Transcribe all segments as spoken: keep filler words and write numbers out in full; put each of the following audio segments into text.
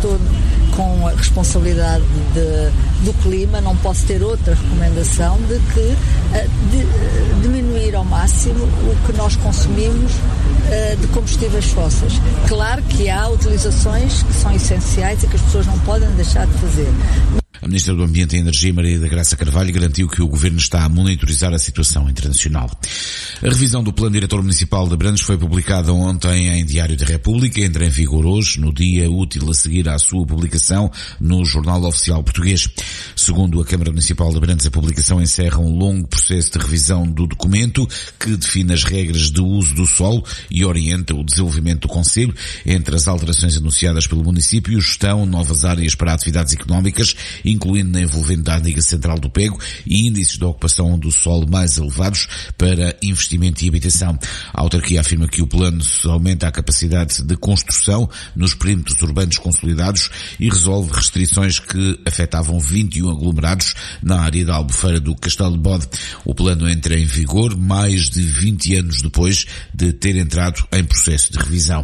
estou com a responsabilidade de, do clima, não posso ter outra recomendação de que de, diminuir ao máximo o que nós consumimos de combustíveis fósseis. Claro que há utilizações que são essenciais e que as pessoas não podem deixar de fazer. A Ministra do Ambiente e Energia, Maria da Graça Carvalho, garantiu que o Governo está a monitorizar a situação internacional. A revisão do Plano Diretor Municipal de Abrantes foi publicada ontem em Diário da República, entra em vigor hoje, no dia útil a seguir à sua publicação no Jornal Oficial Português. Segundo a Câmara Municipal de Abrantes, a publicação encerra um longo processo de revisão do documento que define as regras de uso do solo e orienta o desenvolvimento do concelho. Entre as alterações anunciadas pelo município estão novas áreas para atividades económicas, incluindo na envolvente a Liga Central do Pego e índices de ocupação do solo mais elevados para investimento e habitação. A autarquia afirma que o plano aumenta a capacidade de construção nos perímetros urbanos consolidados e resolve restrições que afetavam vinte e um aglomerados na área da Albufeira do Castelo de Bode. O plano entra em vigor mais de vinte anos depois de ter entrado em processo de revisão.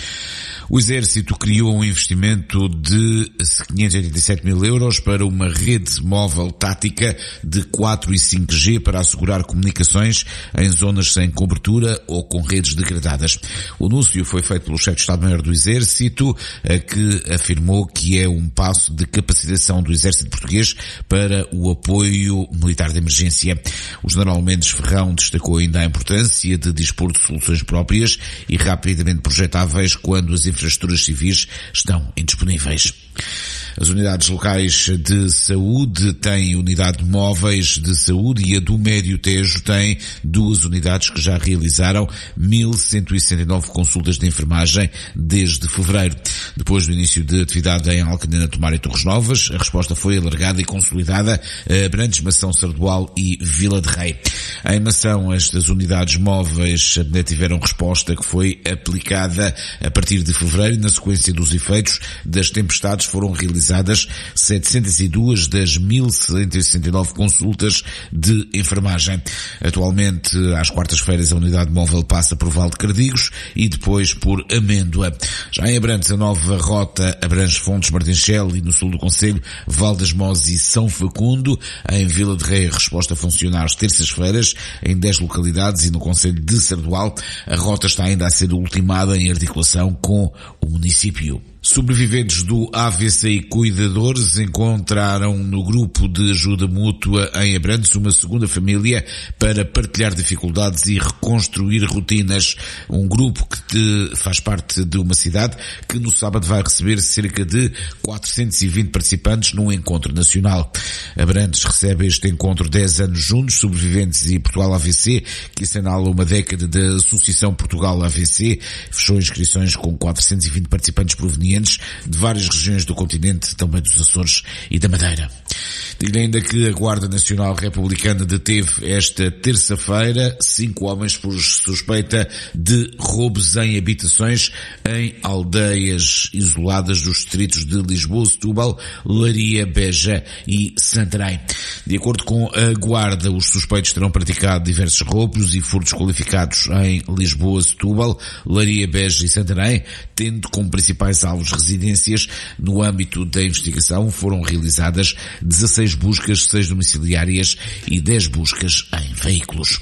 O Exército criou um investimento de quinhentos e oitenta e sete mil euros para uma rede móvel tática de quatro e cinco G para assegurar comunicações em zonas sem cobertura ou com redes degradadas. O anúncio foi feito pelo chefe de Estado-Maior do Exército, que afirmou que é um passo de capacitação do Exército Português para o apoio militar de emergência. O general Mendes Ferrão destacou ainda a importância de dispor de soluções próprias e rapidamente projetáveis quando as infraestruturas civis estão indisponíveis. As unidades locais de saúde têm unidade móveis de saúde e a do Médio Tejo tem duas unidades que já realizaram mil cento e sessenta e nove consultas de enfermagem desde fevereiro. Depois do início de atividade em Alcântara, Tomar e Torres Novas, a resposta foi alargada e consolidada a Abrantes, Mação, Sardual e Vila de Rei. Em Mação, estas unidades móveis tiveram resposta que foi aplicada a partir de fevereiro. Na sequência dos efeitos das tempestades foram realizadas setecentas e duas das mil cento e sessenta e nove consultas de enfermagem. Atualmente, às quartas-feiras, a unidade móvel passa por Val de Cardigos e depois por Amêndoa. Já em Abrantes, a nova rota abrange Fontes, Martinchel e no sul do concelho, Val das Mozes e São Facundo. Em Vila de Rei, a resposta funciona às terças-feiras em dez localidades e no concelho de Sardual a rota está ainda a ser ultimada em articulação com o município. Sobreviventes do A V C e cuidadores encontraram no grupo de ajuda mútua em Abrantes uma segunda família para partilhar dificuldades e reconstruir rotinas. Um grupo que faz parte de uma cidade que no sábado vai receber cerca de quatrocentos e vinte participantes num encontro nacional. Abrantes recebe este encontro dez anos juntos, Sobreviventes e Portugal A V C, que assinala uma década da Associação Portugal A V C. Fechou inscrições com quatrocentos e vinte participantes provenientes de várias regiões do continente, também dos Açores e da Madeira. Digo ainda que a Guarda Nacional Republicana deteve esta terça-feira cinco homens por suspeita de roubos em habitações em aldeias isoladas dos distritos de Lisboa, Setúbal, Leiria, Beja e Santarém. De acordo com a Guarda, os suspeitos terão praticado diversos roubos e furtos qualificados em Lisboa, Setúbal, Leiria, Beja e Santarém, tendo como principais alvos residências. No âmbito da investigação foram realizadas dezasseis buscas, seis domiciliárias e dez buscas em veículos.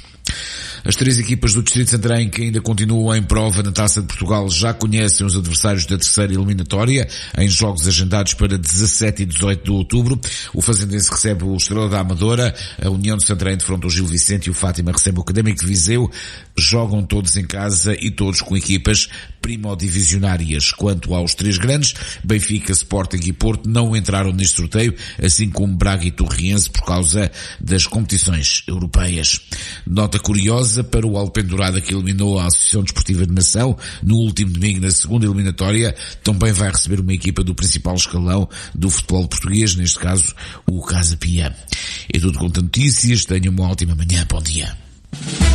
As três equipas do Distrito de Santarém que ainda continuam em prova na Taça de Portugal já conhecem os adversários da terceira eliminatória em jogos agendados para dezassete e dezoito de outubro. O Fazendense recebe o Estrela da Amadora, a União de Santarém defronta o Gil Vicente e o Fátima recebe o Académico de Viseu. Jogam todos em casa e todos com equipas primodivisionárias. Quanto aos três grandes, Benfica, Sporting e Porto não entraram neste sorteio, assim como Braga e Torriense por causa das competições europeias. Nota curiosa para o Alpendurada, que eliminou a Associação Desportiva de Nação no último domingo na segunda eliminatória, também vai receber uma equipa do principal escalão do futebol português, neste caso o Casa Pia. É tudo quanto a notícias, tenham uma ótima manhã, bom dia.